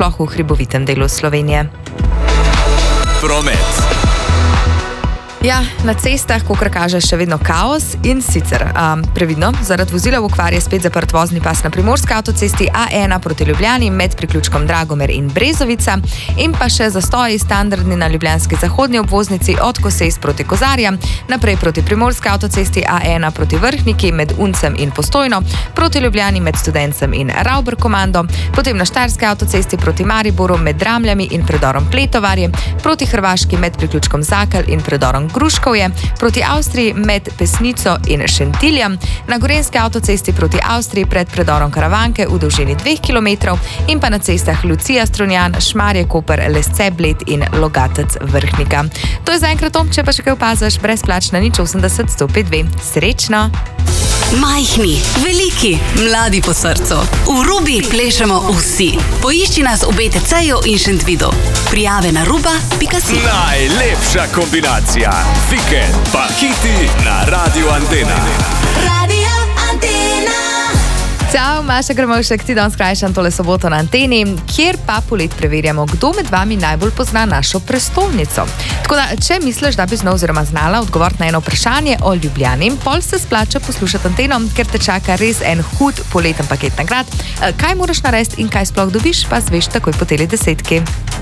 sploh v hribovitem delu Slovenije. Promet. Ja, na cestah, kakor kaže, še vedno kaos in sicer previdno, zaradi vozila v okvari je spet zaprt vozni pas na primorski avtocesti A1 proti Ljubljani med priključkom Dragomer in Brezovica in pa še zastoji standardni na ljubljanski zahodni obvoznici od Kosejs proti Kozarjam, naprej proti primorski avtocesti A1 proti Vrhniki med Uncem in Postojno, proti Ljubljani med Studencem in Ravber-Komando, potem na štajerski avtocesti proti Mariboru med Dramljami in predorom Pletovarje, proti Hrvaški med priključkom Zakelj in predorom Gruškovje, proti Avstriji med Pesnico in Šentiljem, na gorenski avtocesti proti Avstriji pred predorom Karavanke v dolžini 2 km in pa na cestah Lucija Strunjan, Šmarje Koper, Lesce Bled in Logatec Vrhnika. To je zaenkrat to, če pa še kaj opaziš, brezplačna 080 105 2. Srečno! Majhni, veliki, mladi po srcu. V Rubi plešemo vsi. Poišči nas v BTC-ju in Šentvidu. Prijave na ruba.si. Najlepša kombinacija. Vikend pa hiti na Radio Antena. Radio Antena. Ciao, Maša Grmovšek, ti danes skrajšam tole soboto na Anteni, kjer pa polet preverjamo, kdo med vami najbolj pozna našo prestolnico. Tako da, če misliš, da bi znal oziroma znala odgovoriti na eno vprašanje o Ljubljani, pol se splača poslušati Anteno, ker te čaka res en hud poleten paket nagrad. Kaj moraš narediti in kaj sploh dobiš, pa zveš takoj po Tele 10.